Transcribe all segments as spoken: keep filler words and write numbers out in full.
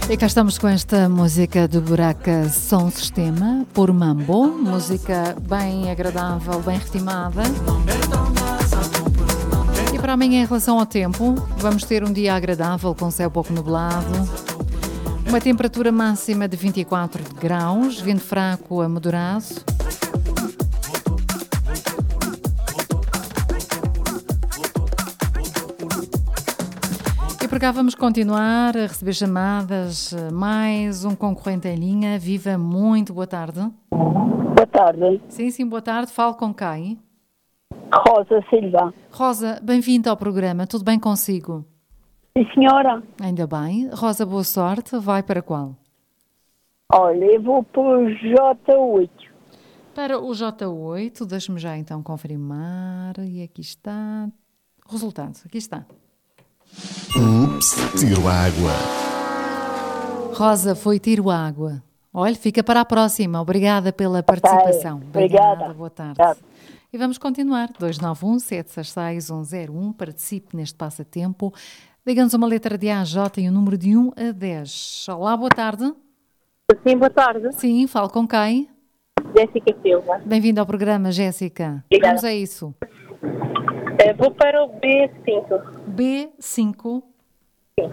E cá estamos com esta música do Buraca Som Sistema, por Mambo, música bem agradável, bem ritmada. E para amanhã, em relação ao tempo, vamos ter um dia agradável com céu pouco nublado, uma temperatura máxima de vinte e quatro graus, vento fraco a moderado. Por cá vamos continuar a receber chamadas. Mais um concorrente em linha. Viva, muito boa tarde. Boa tarde. Sim, sim, boa tarde. Falo com quem? Rosa Silva. Rosa, bem-vinda ao programa. Tudo bem consigo? Sim, senhora. Ainda bem. Rosa, boa sorte. Vai para qual? Olha, eu vou para o J oito. Para o J oito, deixe-me já então confirmar. E aqui está. Resultado, aqui está. Ups, tiro água. Rosa, foi tiro água. Olha, fica para a próxima. Obrigada pela participação. Obrigada. Obrigada. Boa tarde. Obrigada. E vamos continuar. dois nove um, sete seis seis, um zero um. Participe neste passatempo. Diga-nos uma letra de A a J e um número de um a dez. Olá, boa tarde. Sim, boa tarde. Sim, falo com quem? Jéssica Silva. Bem-vinda ao programa, Jéssica. Obrigada. Vamos a isso. Uh, vou para o B cinco. B cinco. Sim.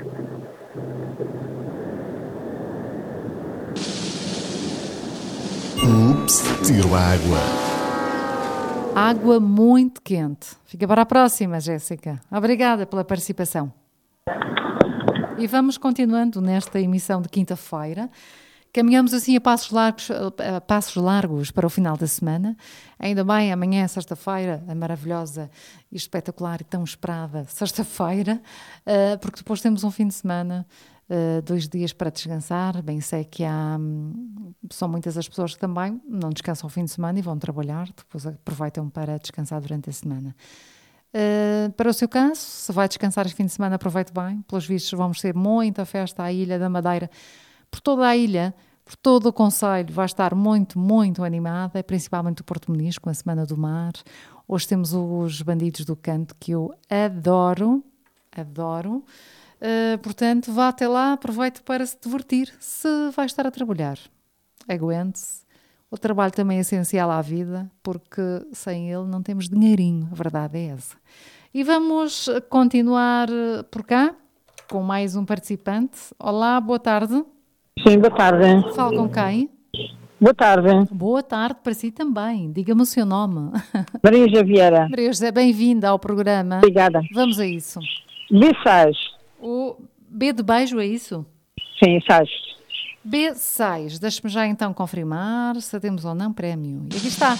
Ups, tiro água. Água muito quente. Fica para a próxima, Jéssica. Obrigada pela participação. E vamos continuando nesta emissão de quinta-feira. Caminhamos assim a passos largos, a passos largos para o final da semana. Ainda bem, amanhã é sexta-feira, a maravilhosa e espetacular e tão esperada sexta-feira, porque depois temos um fim de semana, dois dias para descansar. Bem, sei que há, são muitas as pessoas que também não descansam o fim de semana e vão trabalhar, depois aproveitam para descansar durante a semana. Para o seu caso, se vai descansar este fim de semana, aproveite bem. Pelos vistos, vamos ter muita festa à Ilha da Madeira. Por toda a ilha, por todo o concelho, vai estar muito, muito animada, principalmente o Porto Muniz, com a Semana do Mar. Hoje temos os Bandidos do Canto, que eu adoro, adoro. Uh, portanto, vá até lá, aproveite para se divertir. Se vai estar a trabalhar, aguente-se. O trabalho também é essencial à vida, porque sem ele não temos dinheirinho, a verdade é essa. E vamos continuar por cá, com mais um participante. Olá, boa tarde. Sim, boa tarde. Falo com quem? Boa tarde. Boa tarde para si também. Diga-me o seu nome. Maria Javiera. Maria José, bem-vinda ao programa. Obrigada. Vamos a isso. B seis. O B de beijo, é isso? Sim, seis. B seis. Deixe-me já então confirmar se temos ou não prémio. E aqui está.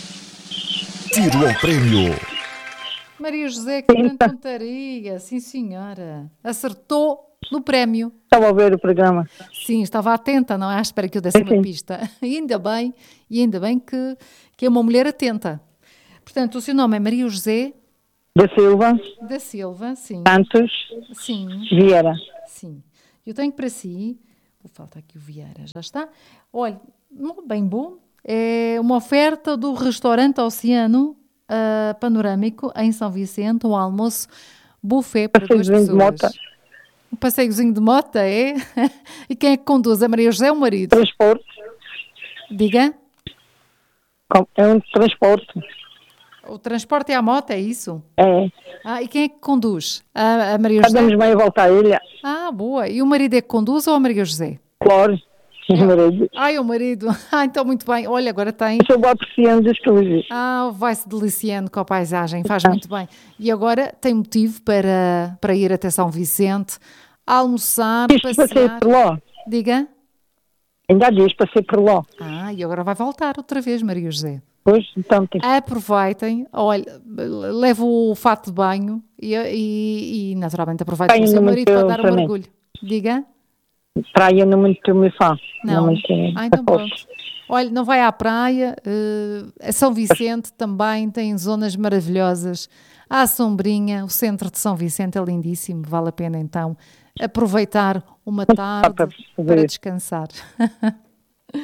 Tiro ao prémio. Maria José, que grande pontaria. Sim, senhora. Acertou no prémio. Estava a ver o programa. Sim, estava atenta, não é? À espera que eu desse uma Sim. pista. E ainda bem, e ainda bem que, que é uma mulher atenta. Portanto, o seu nome é Maria José Da Silva, da Silva, sim. Santos, Sim, Vieira. sim. Eu tenho para si, vou faltar aqui o Vieira, já está. Olha, bem bom, é uma oferta do restaurante Oceano uh, Panorâmico em São Vicente, um almoço buffet para duas Passeiozinho de pessoas. moto. Um passeiozinho de moto, é? E quem é que conduz? A Maria José ou o marido? Transporte. Diga. Com- É um transporte. O transporte é a moto, é isso? É. Ah, e quem é que conduz? A, a Maria José? Andamos meio a volta à ilha. Ah, boa. E o marido é que conduz ou a Maria José? Claro. Sim, marido. Ai, o marido. Ah, então muito bem. Olha, agora tem... Eu sou apreciando as coisas. Ah, vai-se deliciando com a paisagem, faz muito bem. E agora tem motivo para, para ir até São Vicente, almoçar, Isto passei passear. por lá. Diga. Ainda há dias passei por lá. Ah, e agora vai voltar outra vez, Maria José. Pois, então tem Aproveitem, olha, leva o fato de banho e, e, e naturalmente aproveitem Tenho o seu no marido para meu dar um orçamento. mergulho. Diga. praia não muito me fã. Não. muito, Ah, então aposto. pronto. Olha, não vai à praia, uh, a São Vicente também tem zonas maravilhosas. Há a Sombrinha, o centro de São Vicente é lindíssimo, vale a pena então aproveitar uma tarde para para fazer. descansar.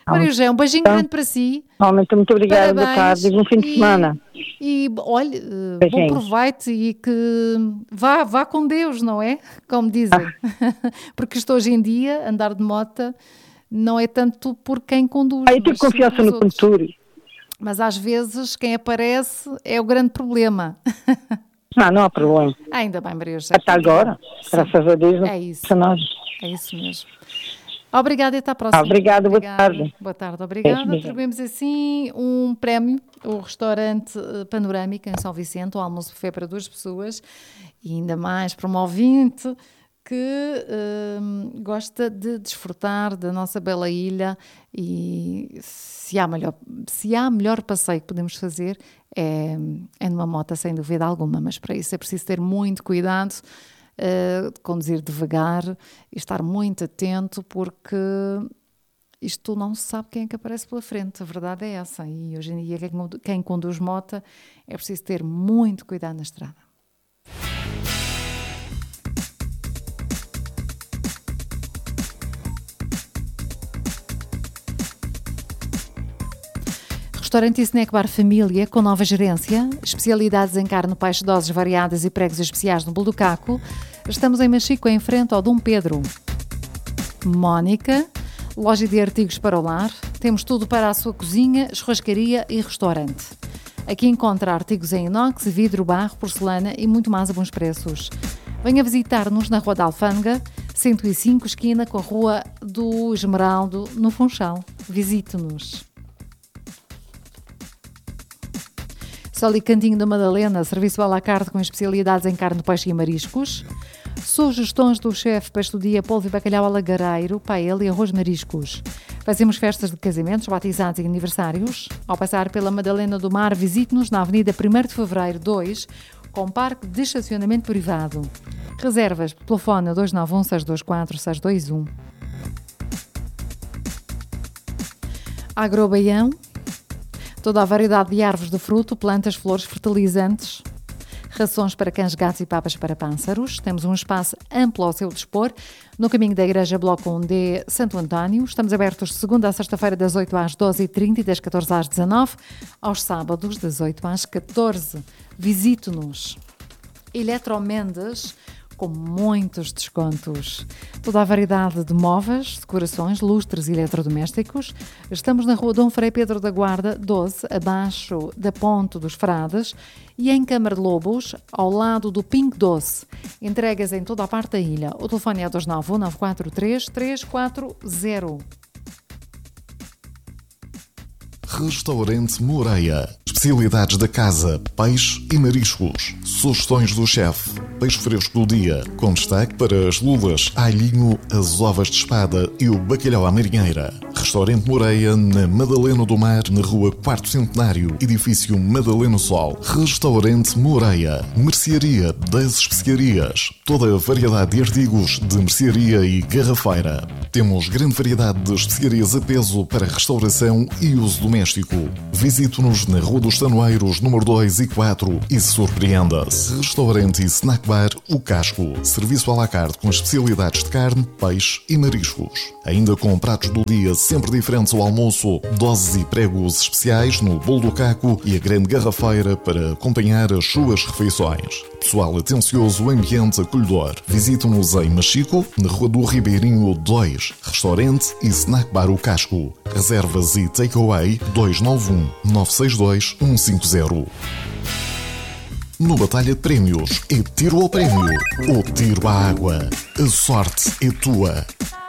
Maria José, um beijinho grande para si. Realmente, muito obrigada, boa Parabéns. tarde e bom fim de E- semana. E olha, eh, bom Beijinhos. proveito e que vá, vá com Deus, não é? Como dizem. Porque isto hoje em dia, andar de moto, não é tanto por quem conduz. Ah, eu tenho mas sim confiança pelos no outros. condutor. Mas às vezes quem aparece é o grande problema. Não, não há problema. Ah, ainda bem, Maria José. Até agora, Sim. graças a Deus, não É isso. para nós. É isso mesmo. Obrigada e até à próxima. Ah, obrigada, boa tarde. Boa tarde, obrigada. Beijo, beijo. Atribuímos assim um prémio, o restaurante eh, Panorâmica em São Vicente, o almoço buffet para duas pessoas e ainda mais para um ouvinte que hum, gosta de desfrutar da nossa bela ilha e se há melhor, se há melhor passeio que podemos fazer é, é numa moto sem dúvida alguma, mas para isso é preciso ter muito cuidado, uh, conduzir devagar e estar muito atento porque isto não se sabe quem é que aparece pela frente, a verdade é essa e hoje em dia quem, quem conduz moto é preciso ter muito cuidado na estrada. Restaurante e Snack Bar Família, com nova gerência, especialidades em carne, peixe, doses variadas e pregos especiais no Bulducaco. Estamos em Machico, em frente ao Dom Pedro. Mónica, loja de artigos para o lar. Temos tudo para a sua cozinha, churrascaria e restaurante. Aqui encontra artigos em inox, vidro, barro, porcelana e muito mais a bons preços. Venha visitar-nos na Rua da Alfândega, cento e cinco, esquina com a Rua do Esmeraldo, no Funchal. Visite-nos. Sol e Cantinho da Madalena, serviço à la carte com especialidades em carne, peixe e mariscos. Sugestões do chefe para este dia, polvo e bacalhau alagareiro, paella e arroz mariscos. Fazemos festas de casamentos, batizados e aniversários. Ao passar pela Madalena do Mar, visite-nos na Avenida primeiro de Fevereiro dois, com parque de estacionamento privado. Reservas por telefone dois nove um, seis dois quatro, seis dois um. Agrobaião. Toda a variedade de árvores de fruto, plantas, flores, fertilizantes, rações para cães, gatos e papas para pássaros. Temos um espaço amplo ao seu dispor, no caminho da Igreja Bloco um D Santo António. Estamos abertos de segunda a sexta-feira das oito às doze e trinta e das catorze às dezanove, aos sábados das oito às catorze. Visite-nos. Eletromendes, com muitos descontos. Toda a variedade de móveis, decorações, lustres e eletrodomésticos. Estamos na Rua Dom Frei Pedro da Guarda, doze, abaixo da Ponte dos Frades e em Câmara de Lobos, ao lado do Pingo Doce. Entregas em toda a parte da ilha. O telefone é dois nove um, nove quatro três, três quatro zero. Restaurante Moreira. Especialidades da casa, peixe e mariscos. Sugestões do chefe. Peixe fresco do dia, com destaque para as lulas, alhinho, as ovas de espada e o bacalhau à marinheira. Restaurante Moreira, na Madalena do Mar, na Rua Quarto Centenário, edifício Madalena Sol. Restaurante Moreira. Mercearia das especiarias. Toda a variedade de artigos de mercearia e garrafeira. Temos grande variedade de especiarias a peso para restauração e uso doméstico. Visite-nos na Rua dos Tanoeiros, número dois e quatro e surpreenda-se. Restaurante e Snack Bar O Casco. Serviço à la carte com especialidades de carne, peixe e mariscos. Ainda com pratos do dia sempre diferentes ao almoço, doses e pregos especiais no bolo do caco e a grande garrafeira para acompanhar as suas refeições. Pessoal atencioso, ambiente acolhedor. Visite-nos em Machico, na Rua do Ribeirinho dois. Restaurante e Snack Bar O Casco. Reservas e takeaway dois nove um, nove seis dois, um cinco zero. No Batalha de Prémios, é tiro ao prémio ou tiro à água. A sorte é tua.